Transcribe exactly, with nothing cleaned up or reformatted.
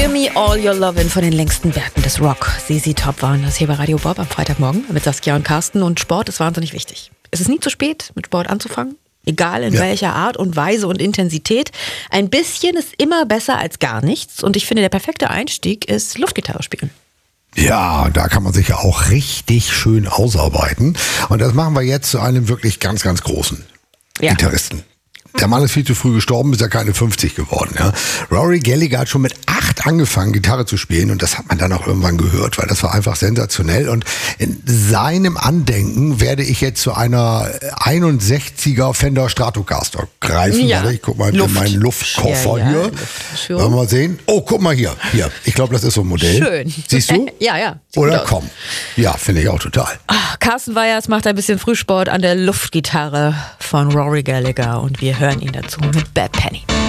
Me All Your Lovin' von den längsten Werken des Rock. Z Z Top waren das hier bei Radio Bob am Freitagmorgen mit Saskia und Carsten. Und Sport ist wahnsinnig wichtig. Es ist nie zu spät, mit Sport anzufangen. Egal in ja. welcher Art und Weise und Intensität. Ein bisschen ist immer besser als gar nichts. Und ich finde, der perfekte Einstieg ist Luftgitarre spielen. Ja, da kann man sich ja auch richtig schön ausarbeiten. Und das machen wir jetzt zu einem wirklich ganz, ganz großen ja. Gitarristen. Der Mann ist viel zu früh gestorben, ist ja keine fünfzig geworden. Ja. Rory Gallagher hat schon mit acht angefangen, Gitarre zu spielen, und das hat man dann auch irgendwann gehört, weil das war einfach sensationell. Und in seinem Andenken werde ich jetzt zu einer einundsechziger Fender Stratocaster greifen. Ja. Warte, ich guck mal Luft. in meinen Luftkoffer ja, ja. hier. Luft. Wollen wir mal sehen? Oh, guck mal hier. Hier. Ich glaube, das ist so ein Modell. Schön. Siehst du? ja, ja. Sieht Oder komm. Ja, finde ich auch total. Ach, Carsten Weyers macht ein bisschen Frühsport an der Luftgitarre von Rory Gallagher und wir hören ihn dazu mit Bad Penny.